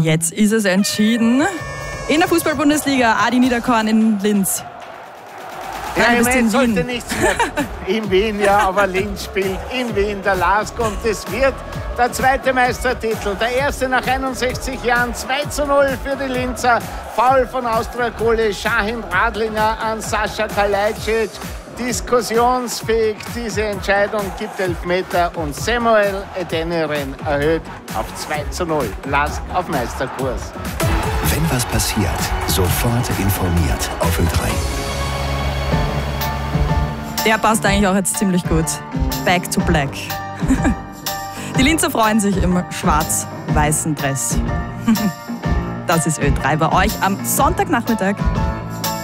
Jetzt ist es entschieden. In der Fußball-Bundesliga, Adi Niederkorn in Linz. Ja, ich meine, sollte nichts mehr in Wien, ja, aber Linz spielt in Wien, der LASK, und es wird der zweite Meistertitel, der erste nach 61 Jahren, 2:0 für die Linzer. Foul von Austria-Goalie Shahin Radlinger an Sascha Kalajdzic. Diskussionsfähig, diese Entscheidung gibt Elfmeter und Samuel Edenirin erhöht auf 2:0. LASK auf Meisterkurs. Wenn was passiert, sofort informiert auf Ö3. Der passt eigentlich auch jetzt ziemlich gut. Back to Black. Die Linzer freuen sich im schwarz-weißen Dress. Das ist Ö3 bei euch am Sonntagnachmittag.